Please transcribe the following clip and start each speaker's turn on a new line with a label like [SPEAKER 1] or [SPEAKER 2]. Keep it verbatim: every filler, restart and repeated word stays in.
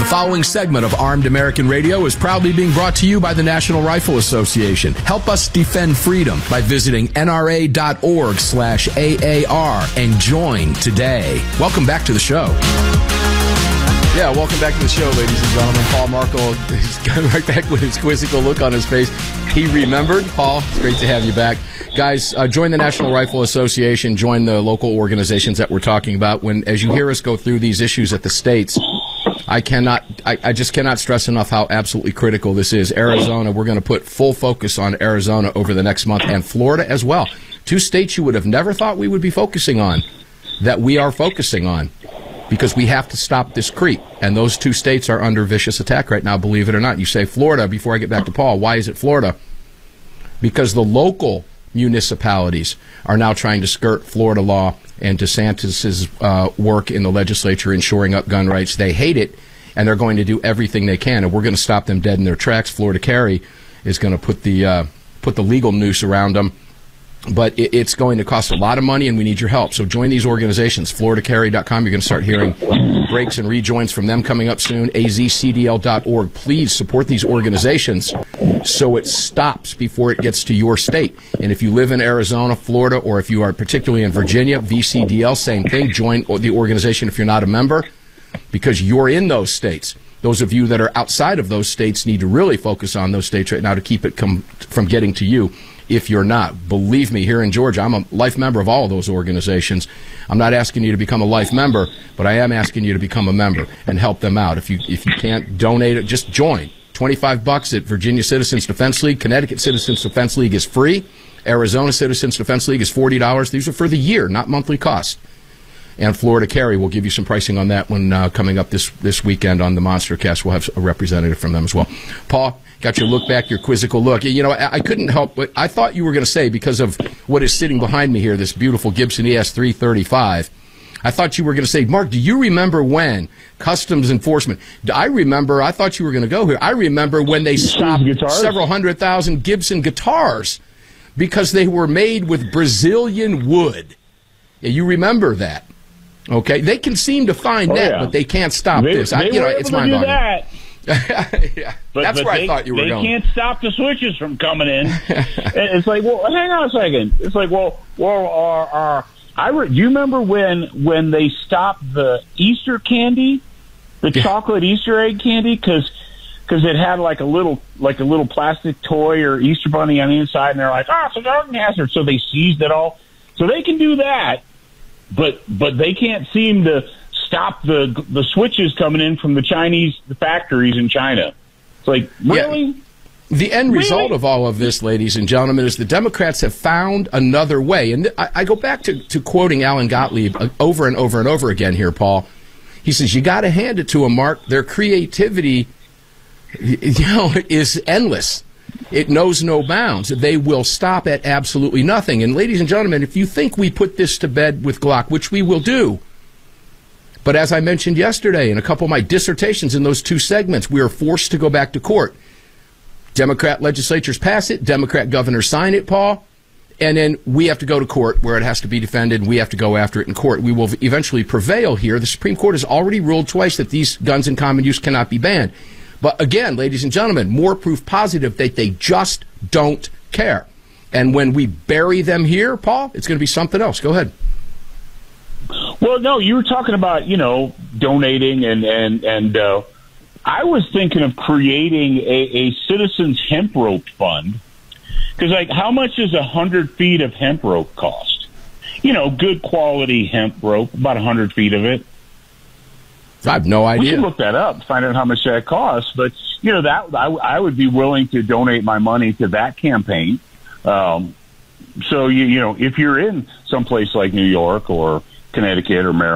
[SPEAKER 1] following segment of Armed American Radio is proudly being brought to you by the National Rifle Association. Help us defend freedom by visiting N R A dot org slash A A R and join today. Welcome back to the show. Yeah, welcome back to the show, ladies and gentlemen. Paul Markel is coming right back with his quizzical look on his face. He remembered. Paul, it's great to have you back. Guys, uh, join the National Rifle Association. Join the local organizations that we're talking about. When, as you hear us go through these issues at the states, I cannot, I, I just cannot stress enough how absolutely critical this is. Arizona, we're going to put full focus on Arizona over the next month, and Florida as well. Two states you would have never thought we would be focusing on, that we are focusing on, because we have to stop this creep. And those two states are under vicious attack right now, believe it or not. You say Florida, before I get back to Paul, why is it Florida? Because the local municipalities are now trying to skirt Florida law and DeSantis's uh, work in the legislature in shoring up gun rights. They hate it, and they're going to do everything they can, and we're going to stop them dead in their tracks. Florida Carry is going to put the uh, put the legal noose around them, but it, it's going to cost a lot of money, and we need your help. So join these organizations, Florida Carry dot com. You're going to start hearing breaks and rejoins from them coming up soon. A Z C D L dot org. Please support these organizations so it stops before it gets to your state. And if you live in Arizona, Florida, or if you are particularly in Virginia, V C D L, same thing. Join the organization if you're not a member, because you're in those states. Those of you that are outside of those states need to really focus on those states right now to keep it come from getting to you. If you're not, believe me, here in Georgia, I'm a life member of all of those organizations. I'm not asking you to become a life member, but I am asking you to become a member and help them out. If you if you can't donate it, just join. twenty-five bucks at Virginia Citizens Defense League. Connecticut Citizens Defense League is free. Arizona Citizens Defense League is forty dollars. These are for the year, not monthly cost. And Florida Carry, we'll give you some pricing on that one uh, coming up this this weekend on the Monster Cast. We'll have a representative from them as well. Paul, got your look back, your quizzical look. You know, I, I couldn't help, but I thought you were going to say, because of what is sitting behind me here, this beautiful Gibson E S three thirty-five, I thought you were going to say, Mark, do you remember when Customs Enforcement, I remember, I thought you were going to go here, I remember when they stopped several hundred thousand Gibson guitars because they were made with Brazilian wood. Yeah, you remember that. Okay, they can seem to find oh, that, yeah. but they can't stop
[SPEAKER 2] they,
[SPEAKER 1] this.
[SPEAKER 2] They
[SPEAKER 1] I, you know,
[SPEAKER 2] were
[SPEAKER 1] it's
[SPEAKER 2] able to do that.
[SPEAKER 1] yeah,
[SPEAKER 2] but,
[SPEAKER 1] that's
[SPEAKER 2] but
[SPEAKER 1] where
[SPEAKER 2] they,
[SPEAKER 1] I thought you were
[SPEAKER 2] they
[SPEAKER 1] going.
[SPEAKER 2] They can't stop the switches from coming in. It's like, well, hang on a second. It's like, well, well, uh, uh, I re- do you remember when when they stopped the Easter candy, the yeah. chocolate Easter egg candy, because because it had like a little like a little plastic toy or Easter bunny on the inside, and they're like, oh, it's a garden hazard, so they seized it all. So they can do that. But but they can't seem to stop the the switches coming in from the Chinese the factories in China. It's like, really?
[SPEAKER 1] Yeah. The end
[SPEAKER 2] really?
[SPEAKER 1] result of all of this, ladies and gentlemen, is the Democrats have found another way. And th- I, I go back to, to quoting Alan Gottlieb over and over and over again here, Paul. He says, you got to hand it to them, Mark. Their creativity, you know, is endless. It knows no bounds. They will stop at absolutely nothing. And ladies and gentlemen, if you think we put this to bed with Glock, which we will do, but as I mentioned yesterday in a couple of my dissertations in those two segments, we are forced to go back to court. Democrat legislatures pass it, Democrat governors sign it, Paul, and then we have to go to court where it has to be defended. We have to go after it in court. We will eventually prevail here. The Supreme Court has already ruled twice that these guns in common use cannot be banned. But again, ladies and gentlemen, more proof positive that they just don't care. And when we bury them here, Paul, it's going to be something else. Go ahead.
[SPEAKER 2] Well, no, you were talking about, you know, donating and, and, and uh, I was thinking of creating a, a citizens hemp rope fund. Because, like, how much does a hundred feet of hemp rope cost? You know, good quality hemp rope, about a hundred feet of it.
[SPEAKER 1] I have no idea.
[SPEAKER 2] We can look that up, find out how much that costs. But, you know, that I, I would be willing to donate my money to that campaign. Um, so, you, you know, if you're in someplace like New York or Connecticut or Maryland,